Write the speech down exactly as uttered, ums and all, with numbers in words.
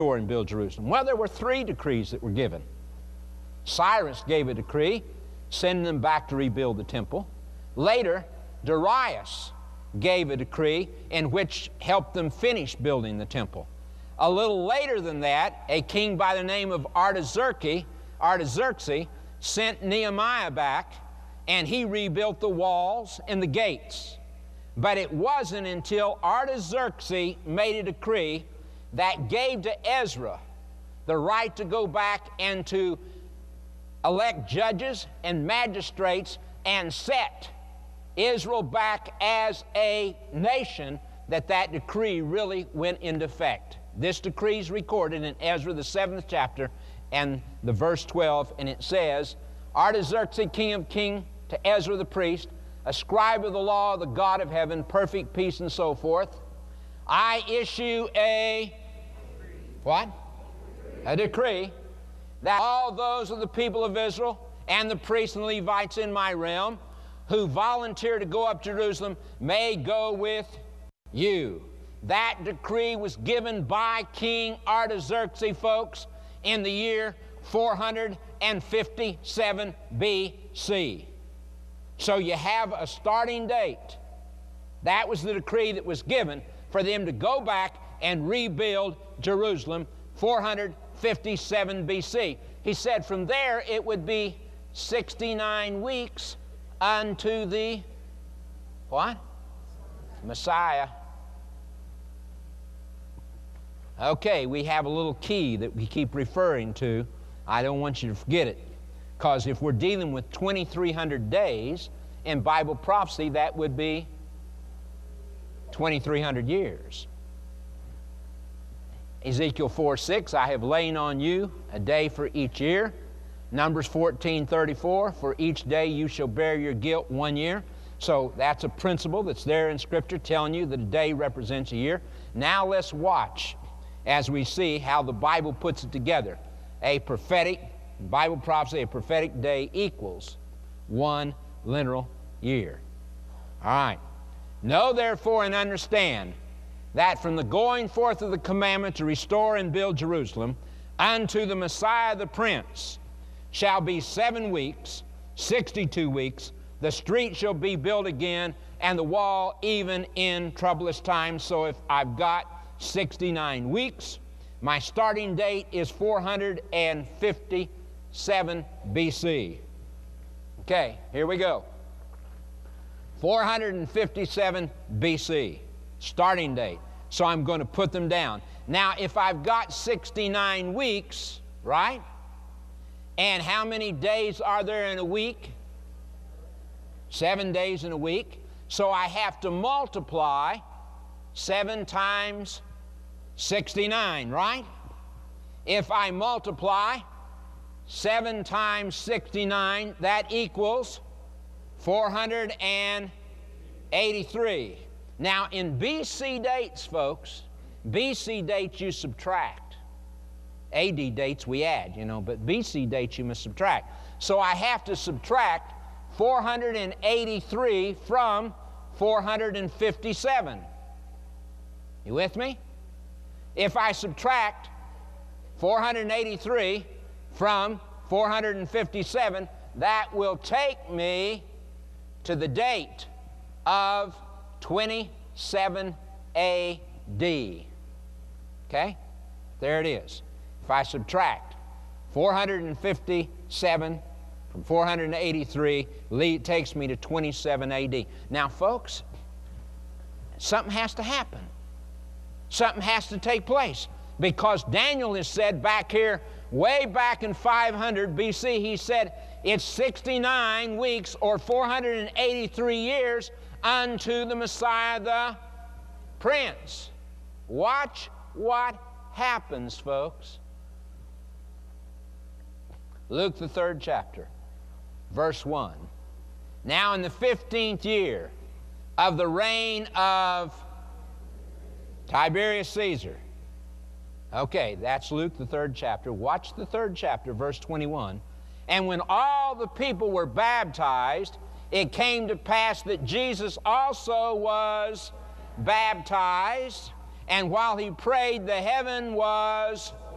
restore and build Jerusalem? Well, there were three decrees that were given. Cyrus gave a decree sending them back to rebuild the temple. Later, Darius gave a decree in which helped them finish building the temple. A little later than that, a king by the name of Artaxerxes, Artaxerxes sent Nehemiah back, and he rebuilt the walls and the gates. But it wasn't until Artaxerxes made a decree that gave to Ezra the right to go back and to elect judges and magistrates and set Israel back as a nation, that that decree really went into effect. This decree is recorded in Ezra, the seventh chapter, and the verse twelve, and it says, Artaxerxes, king of kings, to Ezra the priest, a scribe of the law of the God of heaven, perfect peace and so forth, I issue a, what? A decree that all those of the people of Israel and the priests and Levites in my realm who volunteer to go up to Jerusalem may go with you. That decree was given by King Artaxerxes, folks, in the year four hundred fifty-seven B C. So you have a starting date. That was the decree that was given for them to go back and rebuild Jerusalem, four hundred fifty-seven B C. He said from there it would be sixty-nine weeks unto the, what? Messiah. Okay, we have a little key that we keep referring to. I don't want you to forget it, because if we're dealing with twenty-three hundred days in Bible prophecy, that would be twenty-three hundred years. Ezekiel four six, I have lain on you a day for each year. Numbers fourteen thirty-four, for each day you shall bear your guilt one year. So that's a principle that's there in Scripture telling you that a day represents a year. Now let's watch as we see how the Bible puts it together. A prophetic, Bible prophecy, a prophetic day equals one literal year. All right. Know therefore and understand that from the going forth of the commandment to restore and build Jerusalem unto the Messiah the Prince shall be seven weeks, sixty-two weeks. The street shall be built again, and the wall even in troublous times. So if I've got sixty-nine weeks, my starting date is four hundred fifty-seven B C. Okay, here we go. four hundred fifty-seven B C, starting date. So I'm going to put them down. Now, if I've got sixty-nine weeks, right? And how many days are there in a week? Seven days in a week. So I have to multiply seven times sixty-nine, right? If I multiply seven times sixty-nine, that equals four hundred eighty-three. Now, in B C dates, folks, B C dates you subtract. A D dates we add, you know, but B C dates you must subtract. So I have to subtract four hundred eighty-three from four hundred fifty-seven. You with me? If I subtract four hundred eighty-three from four hundred fifty-seven, that will take me to the date of twenty-seven A D. Okay? There it is. If I subtract four hundred fifty-seven from four hundred eighty-three, it takes me to twenty-seven A D. Now, folks, something has to happen. Something has to take place, because Daniel has said back here, way back in five hundred B C, he said it's sixty-nine weeks or four hundred eighty-three years unto the Messiah the Prince. Watch what happens, folks. Luke, the third chapter, verse one. Now in the fifteenth year of the reign of Tiberius Caesar. Okay, that's Luke, the third chapter. Watch the third chapter, verse twenty-one. And when all the people were baptized, it came to pass that Jesus also was baptized. And while he prayed, the heaven was